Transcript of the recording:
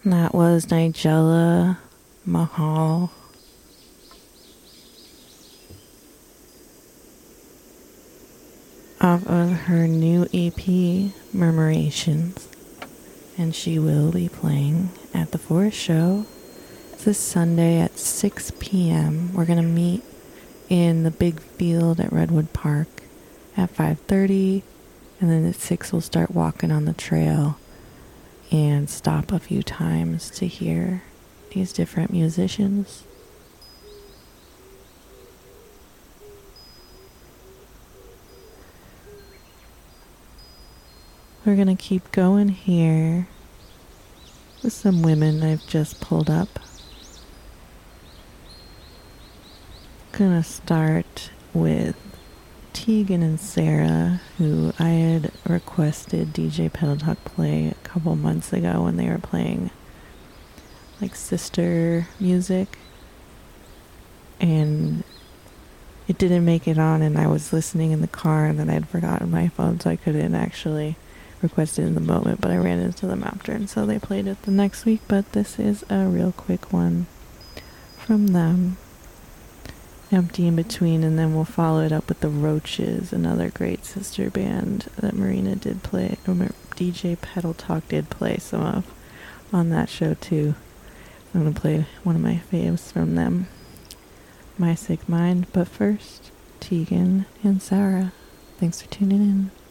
That was Nigella Mahal. Off of her new EP, Murmurations. And she will be playing at the Forest Show this Sunday at 6 p.m. We're going to meet in the big field at Redwood Park at 5:30. And then at 6 we'll start walking on the trail and stop a few times to hear these different musicians. We're gonna keep going here with some women I've just pulled up. Gonna start with Tegan and Sarah, who I had requested DJ Pedal Talk play a couple months ago when they were playing like sister music, and it didn't make it on, and I was listening in the car and then I'd forgotten my phone, so I couldn't actually request it in the moment, but I ran into them after, and so they played it the next week. But this is a real quick one from them, Empty in Between, and then we'll follow it up with the Roaches, another great sister band that Marina did play, or DJ Pedal Talk did play some of on that show too. I'm going to play one of my faves from them, My Sick Mind. But first, Tegan and Sarah. Thanks for tuning in.